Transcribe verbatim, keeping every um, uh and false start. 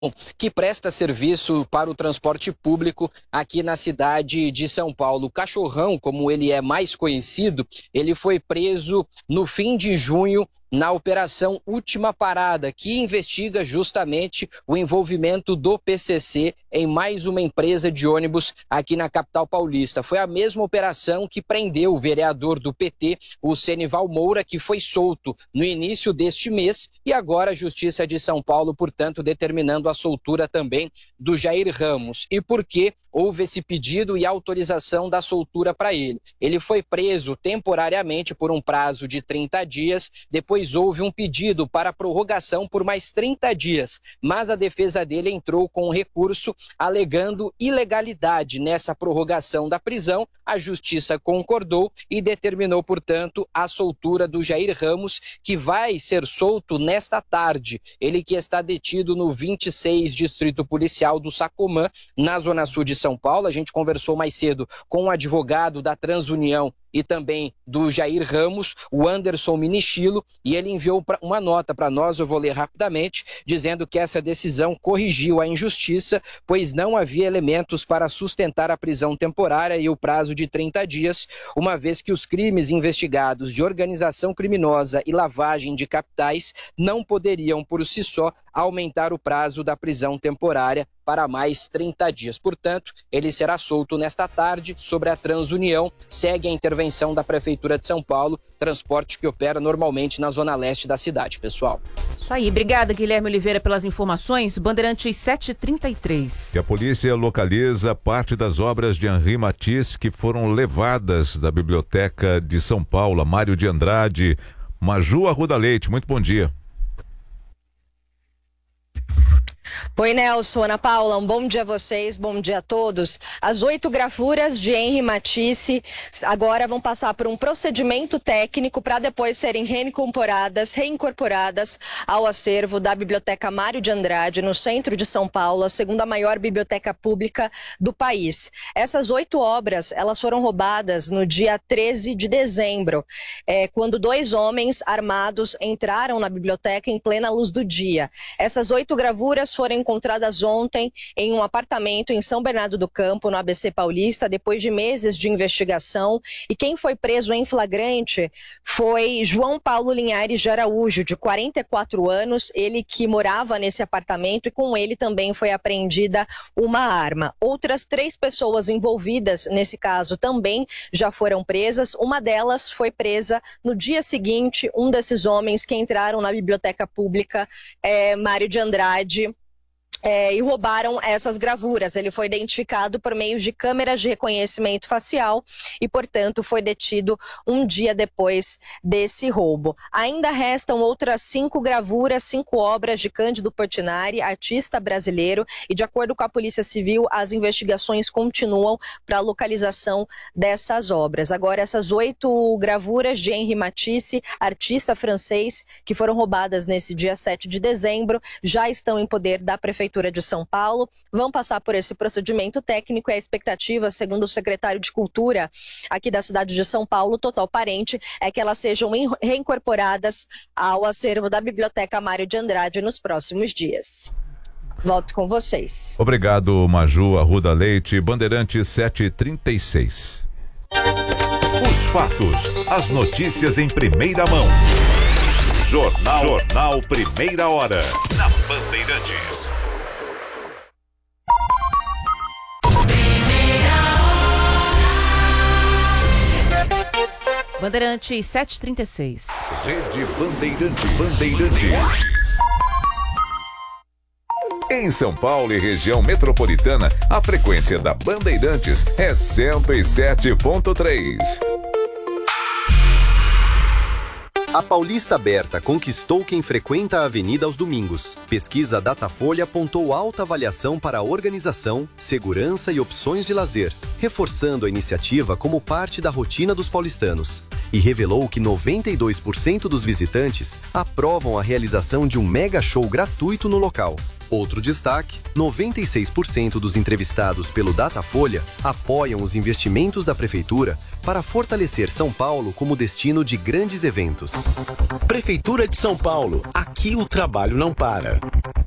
que presta serviço para o transporte público aqui na cidade de São Paulo. O Cachorrão, como ele é mais conhecido, ele foi preso no fim de junho na Operação Última Parada, que investiga justamente o envolvimento do P C C em mais uma empresa de ônibus aqui na capital paulista. Foi a mesma operação que prendeu o vereador do P T, o Senival Moura, que foi solto no início deste mês, e agora a Justiça de São Paulo, portanto, determinando a soltura também do Jair Ramos. E por que houve esse pedido e autorização da soltura para ele? Ele foi preso temporariamente por um prazo de trinta dias, depois houve um pedido para prorrogação por mais trinta dias, mas a defesa dele entrou com um recurso alegando ilegalidade nessa prorrogação da prisão. A Justiça concordou e determinou, portanto, a soltura do Jair Ramos, que vai ser solto nesta tarde. Ele que está detido no vinte e seis Distrito Policial do Sacomã, na Zona Sul de São Paulo. A gente conversou mais cedo com o advogado da Transunião e também do Jair Ramos, o Anderson Minichilo, e ele enviou uma nota para nós, eu vou ler rapidamente, dizendo que essa decisão corrigiu a injustiça, pois não havia elementos para sustentar a prisão temporária e o prazo de trinta dias, uma vez que os crimes investigados de organização criminosa e lavagem de capitais não poderiam, por si só, aumentar o prazo da prisão temporária para mais trinta dias. Portanto, ele será solto nesta tarde. Sobre a Transunião, segue a intervenção da Prefeitura de São Paulo, transporte que opera normalmente na zona leste da cidade, pessoal. Isso aí, obrigada, Guilherme Oliveira, pelas informações. Bandeirantes sete e trinta e três. E a polícia localiza parte das obras de Henri Matisse que foram levadas da Biblioteca de São Paulo. Mário de Andrade, Maju Arruda Leite, muito bom dia. Oi, Nelson, Ana Paula, um bom dia a vocês, bom dia a todos. As oito gravuras de Henri Matisse agora vão passar por um procedimento técnico para depois serem reincorporadas, reincorporadas ao acervo da Biblioteca Mário de Andrade, no centro de São Paulo, a segunda maior biblioteca pública do país. Essas oito obras, elas foram roubadas no dia treze de dezembro, é, quando dois homens armados entraram na biblioteca em plena luz do dia. Essas oito gravuras foram encontradas ontem em um apartamento em São Bernardo do Campo, no A B C Paulista, depois de meses de investigação. E quem foi preso em flagrante foi João Paulo Linhares de Araújo, de quarenta e quatro anos, ele que morava nesse apartamento, e com ele também foi apreendida uma arma. Outras três pessoas envolvidas nesse caso também já foram presas. Uma delas foi presa no dia seguinte, um desses homens que entraram na biblioteca pública é, Mário de Andrade, É, e roubaram essas gravuras. Ele foi identificado por meio de câmeras de reconhecimento facial e, portanto, foi detido um dia depois desse roubo. Ainda restam outras cinco gravuras, cinco obras de Cândido Portinari, artista brasileiro, e, de acordo com a Polícia Civil, as investigações continuam para a localização dessas obras. Agora, essas oito gravuras de Henri Matisse, artista francês, que foram roubadas nesse dia sete de dezembro, já estão em poder da Prefeitura de São Paulo, vão passar por esse procedimento técnico, e a expectativa, segundo o secretário de Cultura aqui da cidade de São Paulo, Total Parente, é que elas sejam reincorporadas ao acervo da Biblioteca Mário de Andrade nos próximos dias. Volto com vocês. Obrigado, Maju Arruda Leite. Bandeirantes sete e trinta e seis. Os fatos, as notícias em primeira mão. Jornal, Jornal Primeira Hora, na Bandeirantes. Bandeirantes sete e trinta e seis. Rede Bandeirantes. Bandeirantes. Em São Paulo e região metropolitana, a frequência da Bandeirantes é cento e sete ponto três. A Paulista Aberta conquistou quem frequenta a avenida aos domingos. Pesquisa Datafolha apontou alta avaliação para a organização, segurança e opções de lazer, reforçando a iniciativa como parte da rotina dos paulistanos. E revelou que noventa e dois por cento dos visitantes aprovam a realização de um mega show gratuito no local. Outro destaque, noventa e seis por cento dos entrevistados pelo Datafolha apoiam os investimentos da Prefeitura para fortalecer São Paulo como destino de grandes eventos. Prefeitura de São Paulo, aqui o trabalho não para.